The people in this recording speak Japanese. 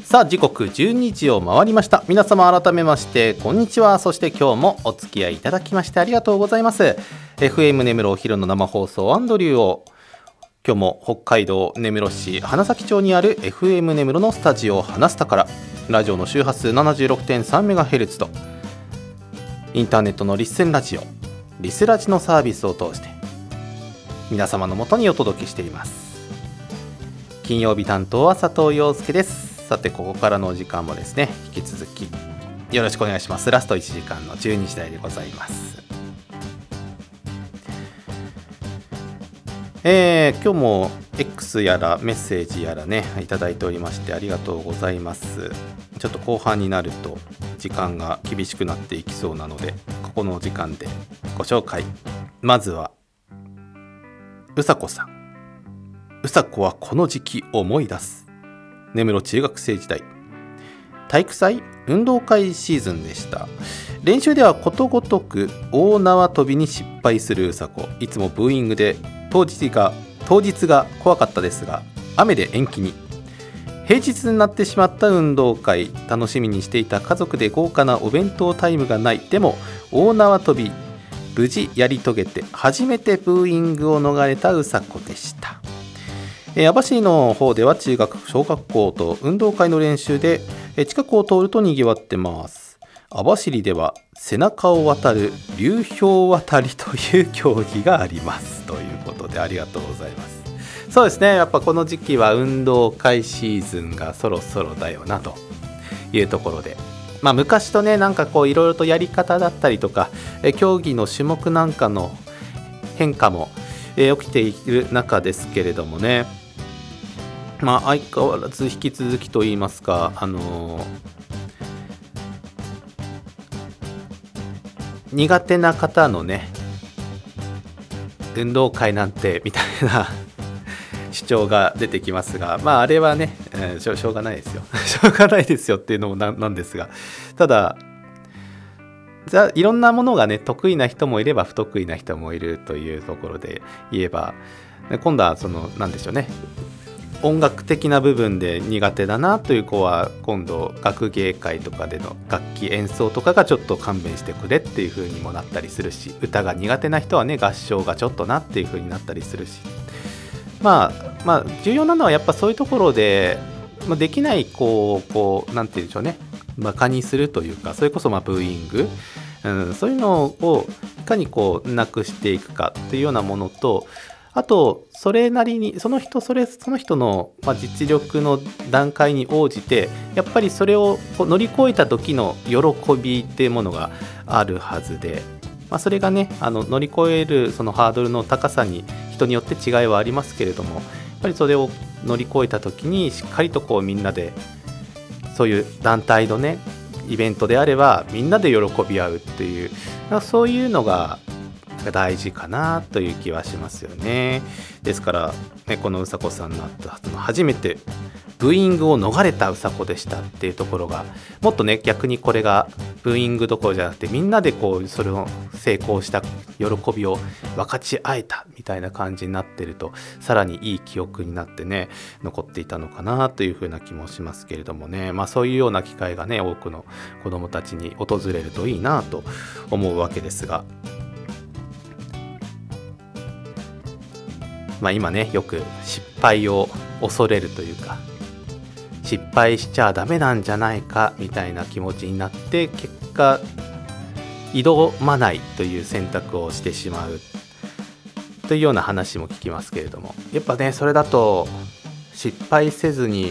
さあ時刻12時を回りました。皆様改めましてこんにちは。そして今日もお付き合いいただきましてありがとうございます。 FM 根室お昼の生放送アンドリューを今日も北海道根室市花咲町にある FM 根室のスタジオ花スタからラジオの周波数 76.3MHz とインターネットのリッスンラジオリスラジのサービスを通して皆様のもとにお届けしています。金曜日担当は佐藤陽介です。さてここからのお時間もですね引き続きよろしくお願いします。ラスト1時間の12時台でございます。今日も X やらメッセージやらねいただいておりましてありがとうございます。ちょっと後半になると時間が厳しくなっていきそうなのでここのお時間でご紹介。まずはうさこさん。うさこはこの時期思い出す。根室中学生時代体育祭運動会シーズンでした。練習ではことごとく大縄跳びに失敗するうさこ。いつもブーイングで当日が怖かったですが雨で延期に。平日になってしまった運動会。楽しみにしていた家族で豪華なお弁当タイムがない。でも大縄跳び無事やり遂げて初めてブーイングを逃れたうさこでした。網走の方では中学小学校と運動会の練習で近くを通るとにぎわってます。網走では背中を渡る流氷渡りという競技がありますということでありがとうございます。そうですね、やっぱこの時期は運動会シーズンがそろそろだよなというところで、昔とねなんかこういろいろとやり方だったりとか競技の種目なんかの変化も起きている中ですけれどもね、相変わらず引き続きといいますか苦手な方のね運動会なんてみたいな主張が出てきますが、あれはね、しょうがないですよしょうがないですよっていうのもなんですが、ただいろんなものがね得意な人もいれば不得意な人もいるというところで言えば、今度はなんでしょうね、音楽的な部分で苦手だなという子は今度学芸会とかでの楽器演奏とかがちょっと勘弁してくれっていう風にもなったりするし、歌が苦手な人はね合唱がちょっとなっていう風になったりするし、重要なのはやっぱそういうところで、できない子をこうなんて言うんでしょうね、バカにするというか、それこそブーイング、そういうのをいかにこうなくしていくかっていうようなものと、あとそれなりにその人の実力の段階に応じてやっぱりそれを乗り越えた時の喜びっていうものがあるはずで、それがね乗り越えるそのハードルの高さに人によって違いはありますけれども、やっぱりそれを乗り越えた時にしっかりとこうみんなでそういう団体のねイベントであればみんなで喜び合うっていう、そういうのが大事かなという気はしますよね。ですから、このうさこさんの初めてブーイングを逃れたうさこでしたっていうところが、もっとね逆にこれがブーイングどころじゃなくてみんなでこうそれを成功した喜びを分かち合えたみたいな感じになってるとさらにいい記憶になってね残っていたのかなというふうな気もしますけれどもね、そういうような機会がね多くの子どもたちに訪れるといいなと思うわけですが、今ねよく失敗を恐れるというか失敗しちゃダメなんじゃないかみたいな気持ちになって結果挑まないという選択をしてしまうというような話も聞きますけれども、やっぱねそれだと失敗せずに